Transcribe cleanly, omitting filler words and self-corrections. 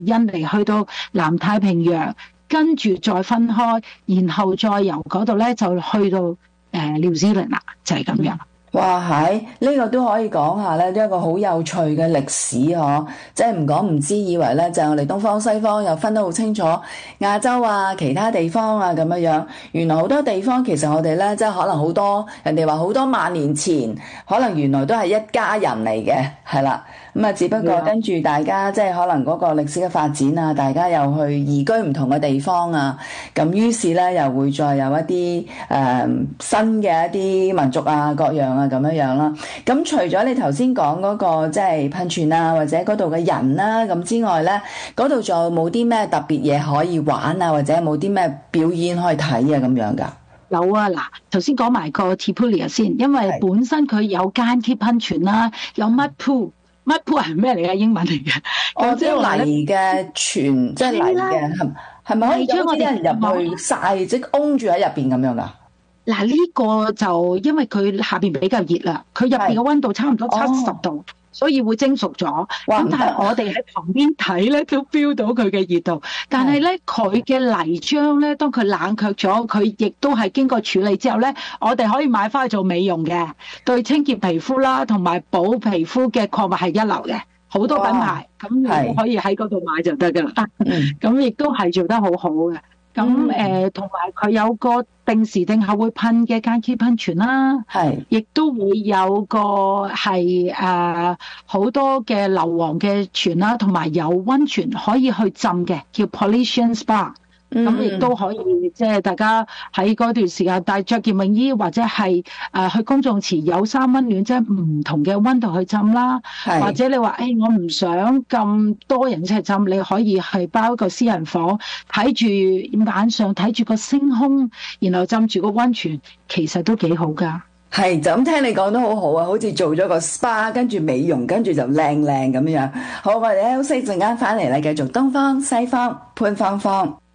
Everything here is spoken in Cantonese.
印尼去到南太平洋，跟住再分開，然後再由嗰度咧就去到紐西蘭啦，就係咁樣。 哇，係呢個都可以講下咧，一個好有趣嘅歷史嗬，即係唔講唔知，以為咧就係我哋東方西方又分得好清楚，亞洲啊、其他地方啊咁樣樣。原來好多地方其實我哋咧即係可能好多人哋話好多萬年前，可能原來都係一家人嚟嘅，係啦。咁啊，只不過跟住大家即係可能嗰個歷史嘅發展啊，大家又去移居唔同嘅地方啊，咁於是咧又會再有一啲新嘅一啲民族啊各樣啊咁樣樣啦。咁除咗你頭先講嗰個即係噴泉啊，或者嗰度嘅人啦咁之外咧，嗰度仲有冇啲咩特別嘢可以玩啊，或者冇啲咩表演可以睇啊咁樣㗎？ 有啊，嗱，頭先講埋個 Tipulia 先，因為本身佢有間歇噴泉啦，有 mud pool。mud pool 係咩嚟嘅？英文嚟嘅。 哦，即係泥嘅泉，即係泥嘅，係咪可以將啲人入去曬，即係擁住喺入邊咁樣㗎？ 嗱，呢個就因為佢下邊比較熱啦，佢入邊嘅溫度差唔多70度，所以會蒸熟咗。咁但係我哋喺旁邊睇咧，都 feel 到佢嘅熱度。但係咧，佢嘅泥漿咧，當佢冷卻咗，佢亦都係經過處理之後咧，我哋可以買翻去做美容嘅，對清潔皮膚啦，同埋保皮膚嘅礦物係一流嘅，好多品牌，咁你可以喺嗰度買就得㗎啦。咁亦都係做得好好嘅。咁同埋佢有個定時定候會噴嘅間歇噴泉啦，亦都會有個係好多嘅硫磺嘅泉啦，同埋有溫泉可以去浸嘅，叫 Polynesian Spa。咁亦都可以，即係大家喺嗰段時間帶着件泳衣，或者係去公眾池有衫溫暖，即係唔同嘅溫度去浸啦。或者你話我唔想咁多人一齊浸，你可以係包一個私人房，睇住晚上睇住個星空，然後浸住個溫泉，其實都幾好噶。 係，就咁聽你講都好好啊，好似做咗個 SPA， 跟住美容，跟住就靚靚咁樣。好，我哋休息陣間翻嚟咧，繼續東方西方潘芳芳。